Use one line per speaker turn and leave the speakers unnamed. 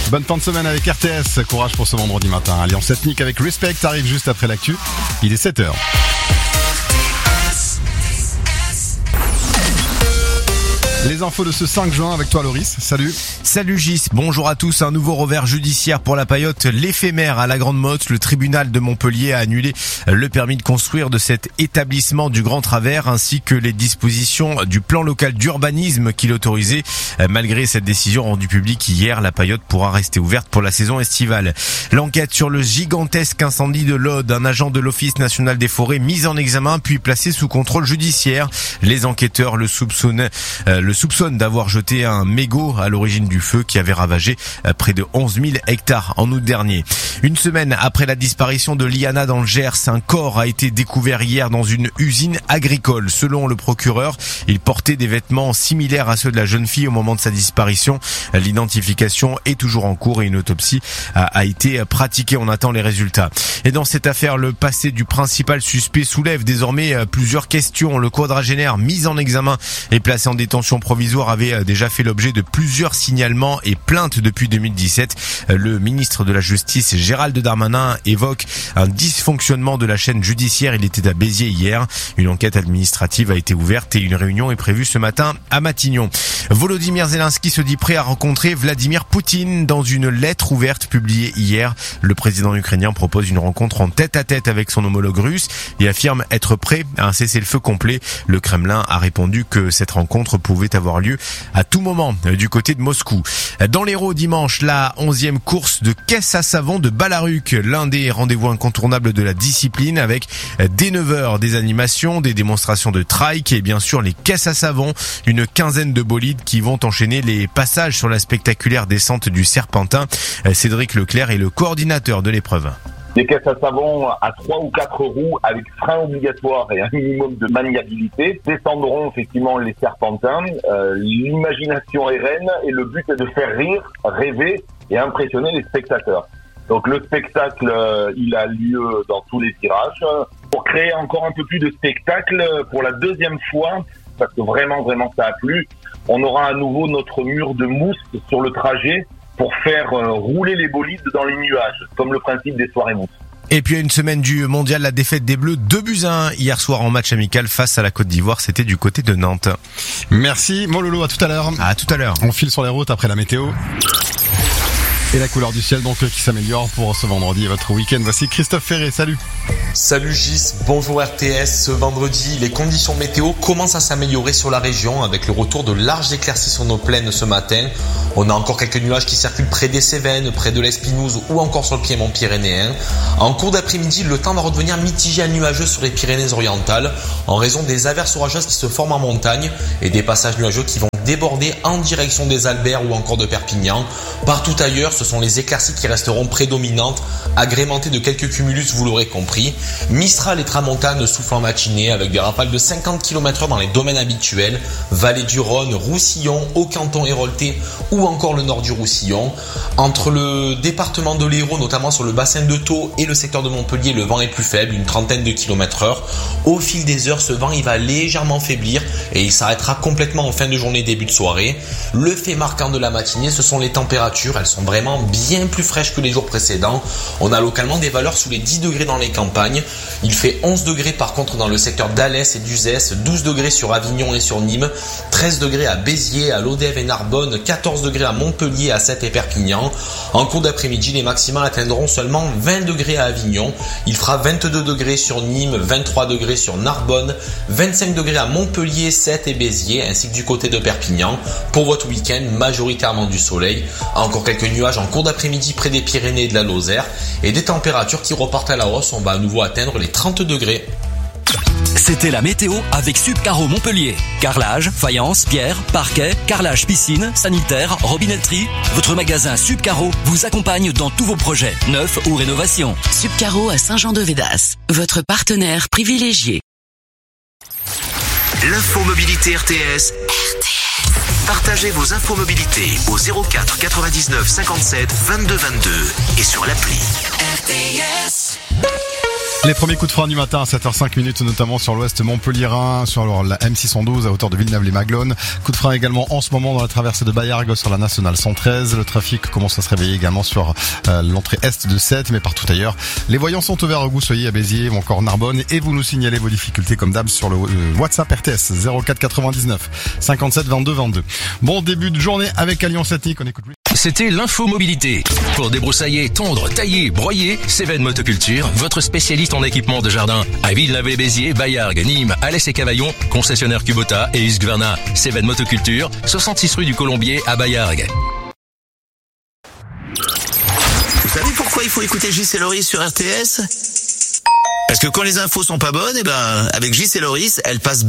Bonne fin de semaine avec RTS. Courage pour ce vendredi matin. Alliance ethnique avec Respect arrive juste après l'actu. Il est 7h. Les infos de ce 5 juin avec toi Loris, salut.
Salut Gis, bonjour à tous. Un nouveau revers judiciaire pour la paillote. L'éphémère à la Grande Motte, le tribunal de Montpellier a annulé le permis de construire de cet établissement du Grand Travers ainsi que les dispositions du plan local d'urbanisme qui l'autorisait. Malgré cette décision rendue publique hier, la paillote pourra rester ouverte pour la saison estivale. L'enquête sur le gigantesque incendie de l'Aude, un agent de l'Office national des forêts mis en examen puis placé sous contrôle judiciaire. Les enquêteurs le soupçonnent d'avoir jeté un mégot à l'origine du feu qui avait ravagé près de 11 000 hectares en août dernier. Une semaine après la disparition de Liana dans le Gers, un corps a été découvert hier dans une usine agricole. Selon le procureur, il portait des vêtements similaires à ceux de la jeune fille au moment de sa disparition. L'identification est toujours en cours et une autopsie a été pratiquée. On attend les résultats. Et dans cette affaire, le passé du principal suspect soulève désormais plusieurs questions. Le quadragénaire mis en examen et placé en détention provisoire avait déjà fait l'objet de plusieurs signalements et plaintes depuis 2017. Le ministre de la Justice, Gérald Darmanin, évoque un dysfonctionnement de la chaîne judiciaire. Il était à Béziers hier. Une enquête administrative a été ouverte et une réunion est prévue ce matin à Matignon. Volodymyr Zelensky se dit prêt à rencontrer Vladimir Poutine. Dans une lettre ouverte publiée hier, le président ukrainien propose une rencontre en tête-à-tête avec son homologue russe et affirme être prêt à un cessez-le-feu complet. Le Kremlin a répondu que cette rencontre pouvait avoir lieu à tout moment du côté de Moscou. Dans l'Hérault dimanche, la 11e course de caisse à savon de Balaruc, l'un des rendez-vous incontournables de la discipline avec dès 9h des animations, des démonstrations de trike et bien sûr les caisses à savon, une quinzaine de bolides qui vont enchaîner les passages sur la spectaculaire descente du Serpentin. Cédric Leclerc est le coordinateur de l'épreuve.
Des caisses à savon à 3 ou 4 roues avec frein obligatoire et un minimum de maniabilité descendront effectivement les serpentins. L'imagination est reine et le but est de faire rire, rêver et impressionner les spectateurs. Donc le spectacle, il a lieu dans tous les virages. Pour créer encore un peu plus de spectacle, pour la deuxième fois, parce que vraiment ça a plu, on aura à nouveau notre mur de mousse sur le trajet pour faire rouler les bolides dans les nuages, comme le principe des soirées mousse.
Et puis à une semaine du mondial, la défaite des Bleus 2-1 hier soir en match amical face à la Côte d'Ivoire, c'était du côté de Nantes.
Merci Mololo, à tout à l'heure.
À tout à l'heure.
On file sur les routes après la météo. Et la couleur du ciel donc qui s'améliore pour ce vendredi et votre week-end. Voici Christophe Ferré, salut.
Salut Gis, bonjour RTS. Ce vendredi, les conditions météo commencent à s'améliorer sur la région avec le retour de larges éclaircies sur nos plaines ce matin. On a encore quelques nuages qui circulent près des Cévennes, près de l'Espinouse ou encore sur le piémont pyrénéen. En cours d'après-midi, le temps va redevenir mitigé à nuageux sur les Pyrénées-Orientales en raison des averses orageuses qui se forment en montagne et des passages nuageux qui vont déborder en direction des Alberts ou encore de Perpignan. Partout ailleurs, ce sont les éclaircies qui resteront prédominantes, agrémentées de quelques cumulus, vous l'aurez compris. Mistral et tramontane soufflent en matinée avec des rafales de 50 km/h dans les domaines habituels, vallée du Rhône, Roussillon, Haut-Canton Héroltais ou encore le nord du Roussillon. Entre le département de l'Hérault, notamment sur le bassin de Thau et le secteur de Montpellier, le vent est plus faible, une trentaine de km/h. Au fil des heures, ce vent il va légèrement faiblir et il s'arrêtera complètement en fin de journée, début de soirée. Le fait marquant de la matinée, ce sont les températures. Elles sont vraiment bien plus fraîches que les jours précédents. On a localement des valeurs sous les 10 degrés dans les campagnes. Il fait 11 degrés par contre dans le secteur d'Alès et d'Uzès, 12 degrés sur Avignon et sur Nîmes, 13 degrés à Béziers, à Lodève et Narbonne, 14 degrés à Montpellier, à Sète et Perpignan. En cours d'après-midi, les maximales atteindront seulement 20 degrés à Avignon. Il fera 22 degrés sur Nîmes, 23 degrés sur Narbonne, 25 degrés à Montpellier, Sète et Béziers, ainsi que du côté de Perpignan. Pour votre week-end, majoritairement du soleil. Encore quelques nuages en cours d'après-midi près des Pyrénées et de la Lozère. Et des températures qui repartent à la hausse. On va à nouveau atteindre les 30 degrés.
C'était la météo avec Subcaro Montpellier. Carrelage, faïence, pierre, parquet, carrelage piscine, sanitaire, robinetterie. Votre magasin Subcaro vous accompagne dans tous vos projets, neufs ou rénovations.
Subcaro à Saint-Jean-de-Védas, votre partenaire privilégié.
L'infomobilité RTS. Partagez vos infomobilités au 04 99 57 22 22 et sur l'appli. RTS.
Les premiers coups de frein du matin à 7h05, notamment sur l'ouest Montpellier-Rhin, sur la M612 à hauteur de Villeneuve-les-Maglones. Coup de frein également en ce moment dans la traversée de Bayargues sur la nationale 113. Le trafic commence à se réveiller également sur l'entrée est de Sète, mais partout ailleurs. Les voyants sont ouverts au Goussoyer, à Béziers ou encore Narbonne, et vous nous signalez vos difficultés comme d'hab sur le WhatsApp RTS 04 99 57 22 22. Bon début de journée avec Alliance Ethnique, on écoute.
C'était l'info mobilité. Pour débroussailler, tondre, tailler, broyer, Cévennes Motoculture, votre spécialiste en équipement de jardin. À Villeneuve-les-Béziers, Bayargues, Nîmes, Alès et Cavaillon, concessionnaire Kubota et Husqvarna. Cévennes Motoculture, 66 rue du Colombier à Bayargues.
Vous savez pourquoi il faut écouter Gis et Loris sur RTS ? Parce que quand les infos sont pas bonnes, avec Gis et Loris, elles passent